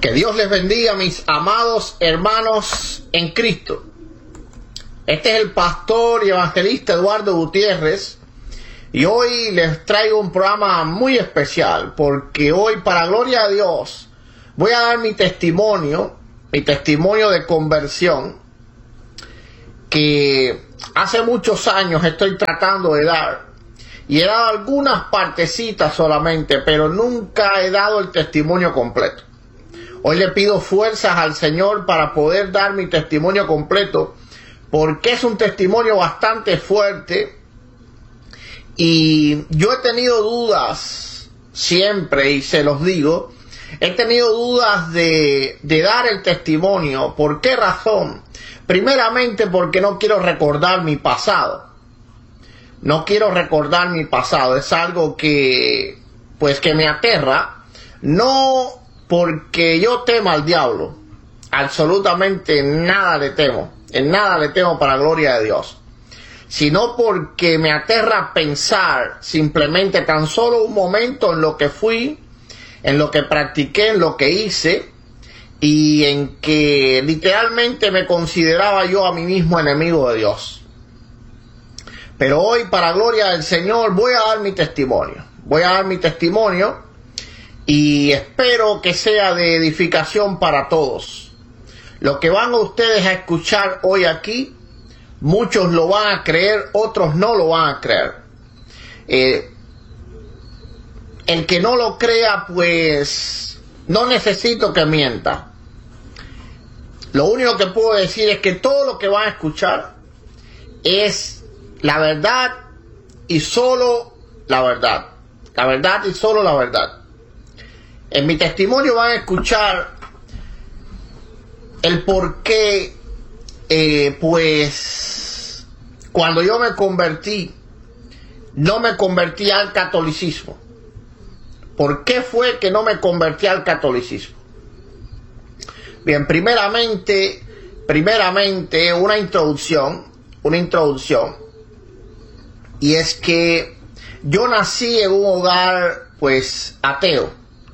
Que Dios les bendiga, mis amados hermanos en Cristo. Este es el pastor y evangelista Eduardo Gutiérrez, y hoy les traigo un programa muy especial, porque hoy, para gloria a Dios, voy a dar mi testimonio de conversión, que hace muchos años estoy tratando de dar, y he dado algunas partecitas solamente, pero nunca he dado el testimonio completo. Hoy le pido fuerzas al Señor para poder dar mi testimonio completo, porque es un testimonio bastante fuerte, y yo he tenido dudas siempre, y se los digo, he tenido dudas de dar el testimonio. ¿Por qué razón? Primeramente porque no quiero recordar mi pasado. No quiero recordar mi pasado. Es algo que me aterra. No porque yo tema al diablo. Absolutamente nada le temo. En nada le temo, para gloria de Dios. Sino porque me aterra pensar simplemente tan solo un momento en lo que fui, en lo que practiqué, en lo que hice, y en que literalmente me consideraba yo a mí mismo enemigo de Dios. Pero hoy, para gloria del Señor, voy a dar mi testimonio. Voy a dar mi testimonio y espero que sea de edificación para todos. Lo que van ustedes a escuchar hoy aquí, muchos lo van a creer, otros no lo van a creer. El que no lo crea, pues no necesito que mienta. Lo único que puedo decir es que todo lo que van a escuchar es la verdad y solo la verdad. La verdad y solo la verdad. En mi testimonio van a escuchar el por qué, cuando yo me convertí, no me convertí al catolicismo. ¿Por qué fue que no me convertí al catolicismo? Bien, primeramente una introducción, y es que yo nací en un hogar, ateo,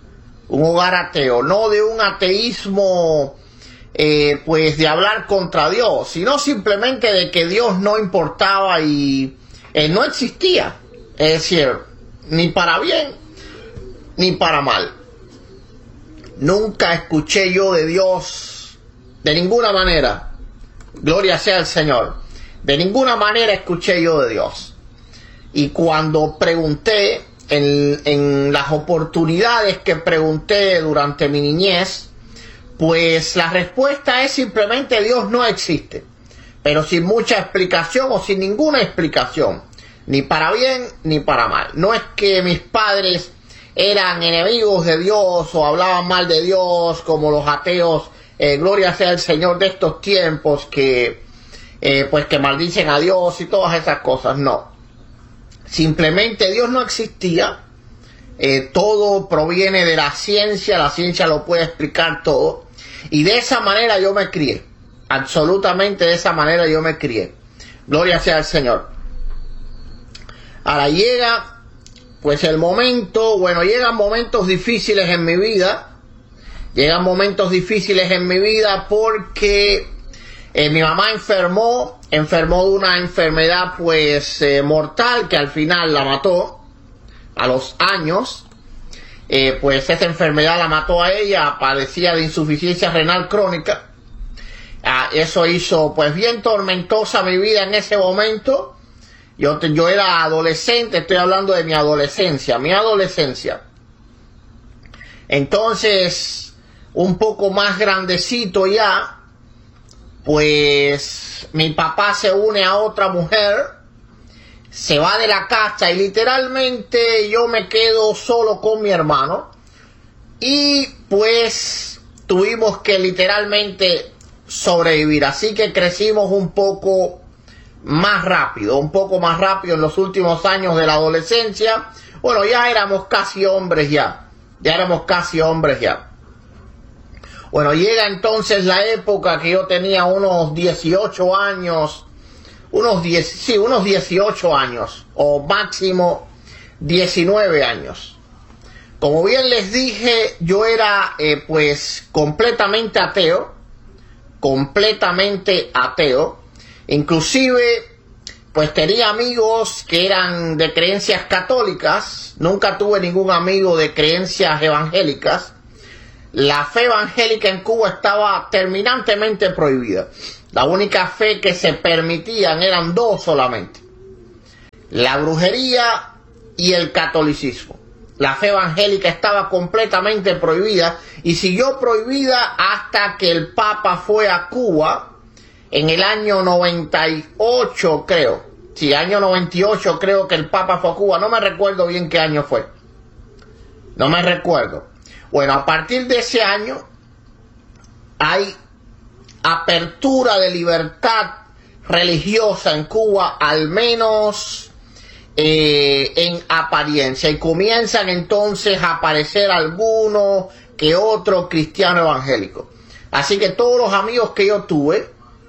no de un ateísmo, de hablar contra Dios, sino simplemente de que Dios no importaba y no existía, es decir, ni para bien ni para mal. Nunca escuché yo de Dios de ninguna manera. Gloria sea al Señor. De ninguna manera escuché yo de Dios. Y cuando pregunté, en las oportunidades que pregunté durante mi niñez, pues la respuesta es simplemente: Dios no existe. Pero sin mucha explicación o sin ninguna explicación. Ni para bien ni para mal. No es que mis padres eran enemigos de Dios o hablaban mal de Dios como los ateos, gloria sea el Señor de estos tiempos, que maldicen a Dios y todas esas cosas. No, simplemente Dios no existía. Todo proviene de la ciencia lo puede explicar todo, y de esa manera yo me crié, absolutamente de esa manera yo me crié, gloria sea al Señor. Ahora llega el momento, llegan momentos difíciles en mi vida. Porque mi mamá enfermó de una enfermedad mortal, que al final la mató a los años. Esa enfermedad la mató a ella. Padecía de insuficiencia renal crónica. Eso hizo bien tormentosa mi vida en ese momento. Yo era adolescente, estoy hablando de mi adolescencia. Entonces, un poco más grandecito ya, mi papá se une a otra mujer, se va de la casa y literalmente yo me quedo solo con mi hermano. Y tuvimos que literalmente sobrevivir. Así que crecimos un poco más rápido en los últimos años de la adolescencia. Ya éramos casi hombres ya. Llega entonces la época que yo tenía unos 18 años, unos 18 años, o máximo 19 años. Como bien les dije, yo era pues completamente ateo, inclusive pues tenía amigos que eran de creencias católicas, nunca tuve ningún amigo de creencias evangélicas. La fe evangélica en Cuba estaba terminantemente prohibida. La única fe que se permitían eran dos solamente: la brujería y el catolicismo. La fe evangélica estaba completamente prohibida y siguió prohibida hasta que el Papa fue a Cuba en el año 98, creo. Sí, año 98 creo que el Papa fue a Cuba. No me recuerdo bien qué año fue. No me recuerdo. Bueno, a partir de ese año hay apertura de libertad religiosa en Cuba, al menos en apariencia, y comienzan entonces a aparecer algunos que otros cristianos evangélicos. Así que todos los amigos que yo tuve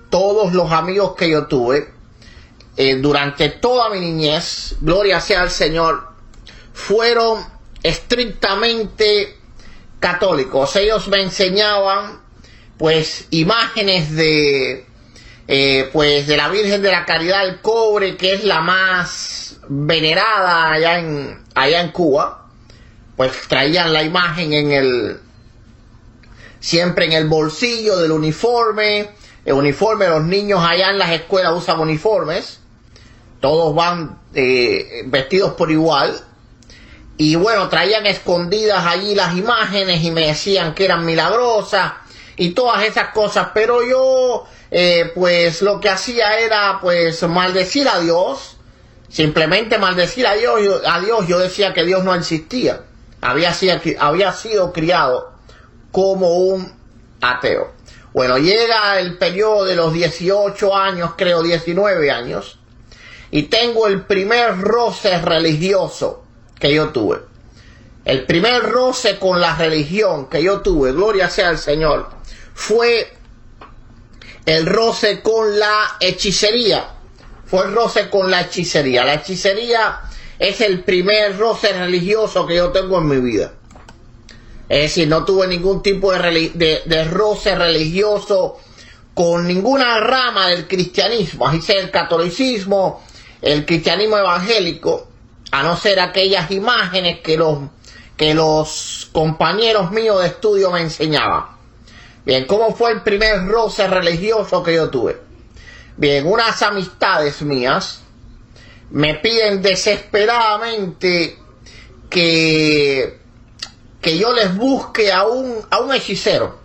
durante toda mi niñez, gloria sea al Señor, fueron estrictamente católicos. Ellos me enseñaban pues imágenes de la Virgen de la Caridad del Cobre, que es la más venerada allá en Cuba. Pues traían la imagen siempre en el bolsillo del uniforme. El uniforme, los niños allá en las escuelas usan uniformes, todos van vestidos por igual. Y bueno, traían escondidas allí las imágenes y me decían que eran milagrosas y todas esas cosas. Pero yo pues lo que hacía era pues maldecir a Dios, simplemente maldecir a Dios. Yo decía que Dios no existía. Había sido criado como un ateo. Bueno, llega el periodo de los 18 años, creo 19 años, y tengo el primer roce religioso que yo tuve. El primer roce con la religión que yo tuve, gloria sea al Señor, fue el roce con la hechicería. Fue el roce con la hechicería. La hechicería es el primer roce religioso que yo tengo en mi vida. Es decir, no tuve ningún tipo de roce religioso con ninguna rama del cristianismo, así sea el catolicismo, el cristianismo evangélico, a no ser aquellas imágenes que los compañeros míos de estudio me enseñaban. Bien, ¿cómo fue el primer roce religioso que yo tuve? Bien, unas amistades mías me piden desesperadamente que yo les busque a un hechicero.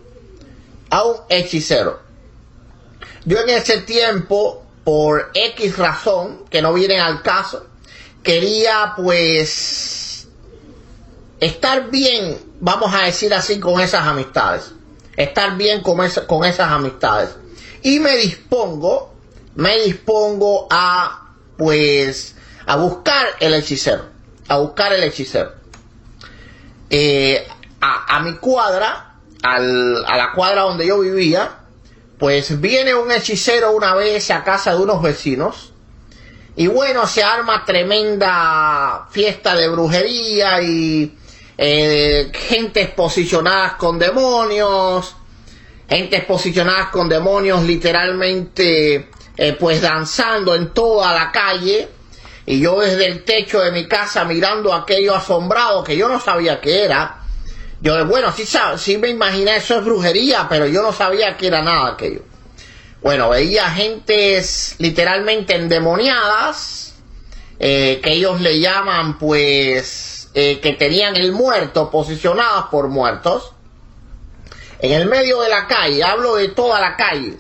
Yo en ese tiempo, por X razón, que no viene al caso, quería pues estar bien, vamos a decir así, con esas amistades. Estar bien con esas amistades. Y me dispongo a buscar el hechicero. A mi cuadra, a la cuadra donde yo vivía, pues viene un hechicero una vez a casa de unos vecinos, y bueno, se arma tremenda fiesta de brujería y gentes posicionadas con demonios, literalmente pues danzando en toda la calle. Y yo desde el techo de mi casa mirando aquello asombrado, que yo no sabía qué era. Yo, bueno, sí me imaginé, eso es brujería, pero yo no sabía qué era nada aquello. Bueno, veía gentes literalmente endemoniadas, que ellos le llaman pues, que tenían el muerto, posicionadas por muertos, en el medio de la calle. Hablo de toda la calle.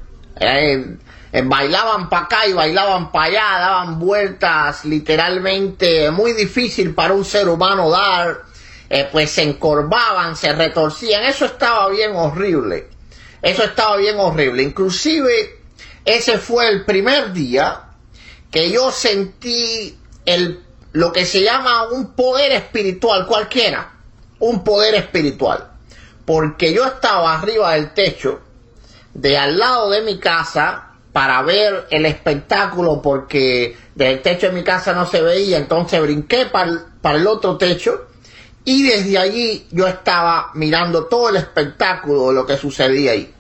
Bailaban para acá y bailaban para allá, daban vueltas literalmente muy difícil para un ser humano dar, pues se encorvaban, se retorcían. Eso estaba bien horrible. Inclusive ese fue el primer día que yo sentí lo que se llama un poder espiritual cualquiera, un poder espiritual, porque yo estaba arriba del techo de al lado de mi casa para ver el espectáculo, porque del techo de mi casa no se veía. Entonces brinqué para el otro techo Y desde allí yo estaba mirando todo el espectáculo de lo que sucedía ahí.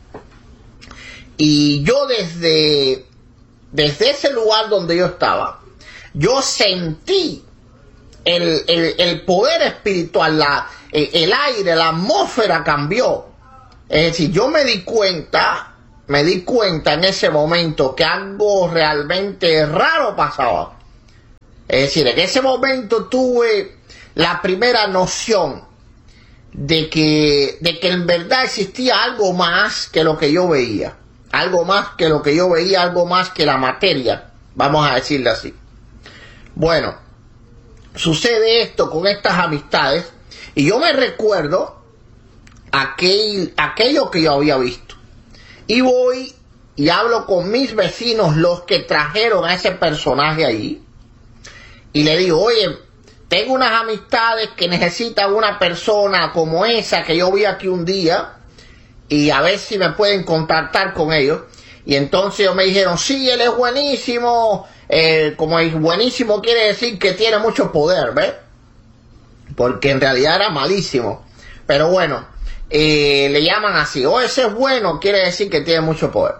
Y yo desde ese lugar donde yo estaba, yo sentí el poder espiritual, el aire, la atmósfera cambió. Es decir, yo me di cuenta en ese momento que algo realmente raro pasaba. Es decir, en ese momento tuve la primera noción de que en verdad existía algo más que lo que yo veía. Algo más que lo que yo veía, algo más que la materia, vamos a decirle así. Bueno, sucede esto con estas amistades y yo me recuerdo aquello que yo había visto. Y voy y hablo con mis vecinos, los que trajeron a ese personaje allí, y le digo, oye, tengo unas amistades que necesitan una persona como esa que yo vi aquí un día, y a ver si me pueden contactar con ellos. Y entonces ellos me dijeron, sí, él es buenísimo. Como es buenísimo quiere decir que tiene mucho poder, ¿ves? Porque en realidad era malísimo. Pero bueno, le llaman así, ese es bueno, quiere decir que tiene mucho poder.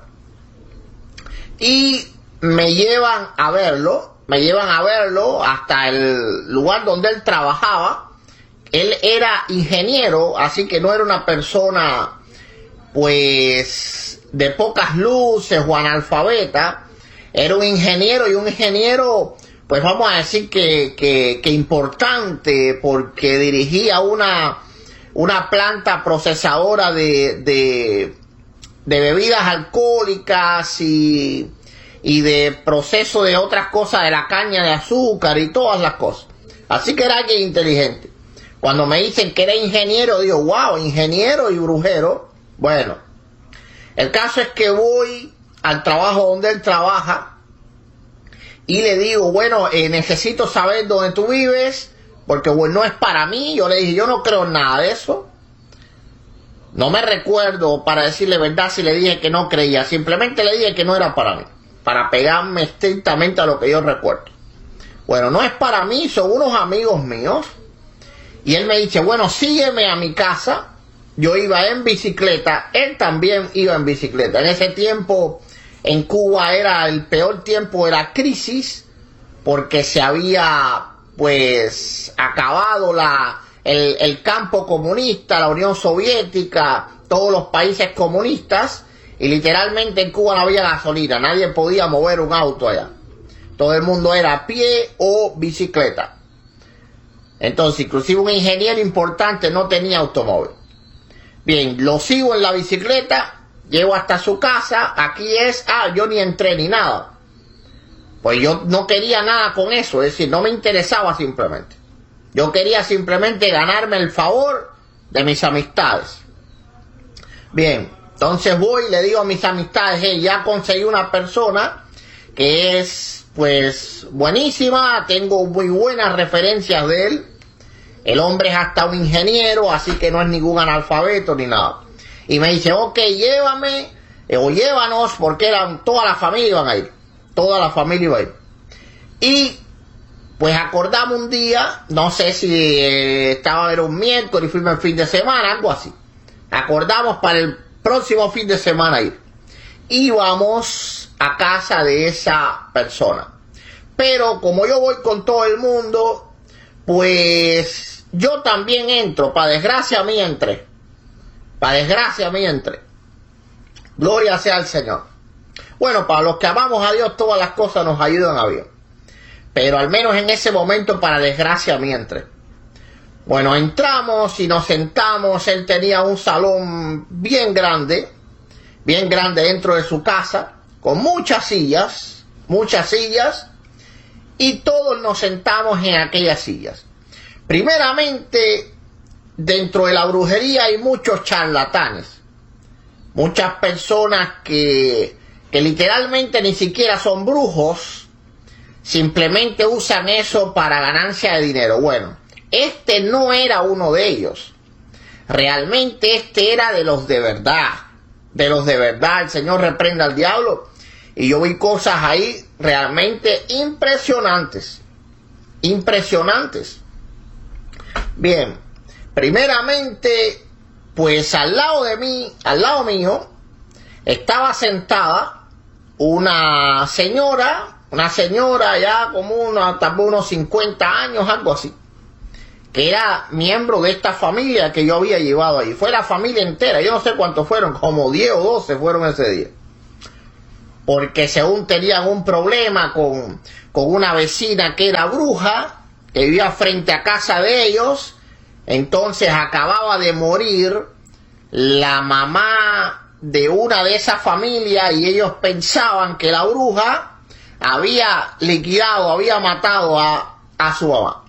Y me llevan a verlo hasta el lugar donde él trabajaba. Él era ingeniero, así que no era una persona pues de pocas luces o analfabeta. Era un ingeniero, y un ingeniero pues vamos a decir que importante, porque dirigía una planta procesadora de bebidas alcohólicas y de proceso de otras cosas, de la caña de azúcar y todas las cosas. Así que era alguien inteligente. Cuando me dicen que era ingeniero, digo, wow, ingeniero y brujero. Bueno, el caso es que voy al trabajo donde él trabaja y le digo, bueno, necesito saber dónde tú vives, porque bueno, no es para mí. Yo le dije, yo no creo en nada de eso. No me recuerdo, para decirle verdad, si le dije que no creía. Simplemente le dije que no era para mí, para pegarme estrictamente a lo que yo recuerdo. Bueno, no es para mí, son unos amigos míos. Y él me dice, bueno, sígueme a mi casa. Yo iba en bicicleta, él también iba en bicicleta. En ese tiempo en Cuba era el peor tiempo de la crisis, porque se había pues acabado el campo comunista, la Unión Soviética, todos los países comunistas, y literalmente en Cuba no había gasolina, nadie podía mover un auto allá. Todo el mundo era a pie o bicicleta. Entonces, inclusive un ingeniero importante no tenía automóvil. Bien, lo sigo en la bicicleta, llego hasta su casa, aquí es, yo ni entré ni nada. Pues yo no quería nada con eso, es decir, no me interesaba simplemente. Yo quería simplemente ganarme el favor de mis amistades. Bien, entonces voy y le digo a mis amistades, hey, ya conseguí una persona que es pues buenísima, tengo muy buenas referencias de él. El hombre es hasta un ingeniero, así que no es ningún analfabeto ni nada. Y me dice, ok, llévame, o llévanos, porque toda la familia iban a ir. Toda la familia iba a ir. Y pues acordamos un día, no sé si era un miércoles y fuimos el fin de semana, algo así. Acordamos para el próximo fin de semana ir. Y vamos a casa de esa persona. Pero como yo voy con todo el mundo, pues yo también entro. Para desgracia mía entré. Para desgracia mía entré. Gloria sea al Señor. Bueno, para los que amamos a Dios, todas las cosas nos ayudan a bien. Pero al menos en ese momento, para desgracia mía entré. Bueno, entramos y nos sentamos. Él tenía un salón bien grande dentro de su casa, con muchas sillas, y todos nos sentamos en aquellas sillas. Primeramente, dentro de la brujería hay muchos charlatanes, muchas personas que literalmente ni siquiera son brujos, simplemente usan eso para ganancia de dinero. Bueno, este no era uno de ellos. Realmente este era de los de verdad. De los de verdad. El Señor reprenda al diablo. Y yo vi cosas ahí realmente impresionantes. Impresionantes. Bien, Primeramente, pues al lado de mí, al lado mío, estaba sentada una señora ya como tal vez unos 50 años, algo así, que era miembro de esta familia que yo había llevado ahí. Fue la familia entera, yo no sé cuántos fueron, como 10 o 12 fueron ese día. Porque según tenían un problema con una vecina que era bruja, que vivía frente a casa de ellos. Entonces acababa de morir la mamá de una de esas familias y ellos pensaban que la bruja había liquidado, había matado a su mamá.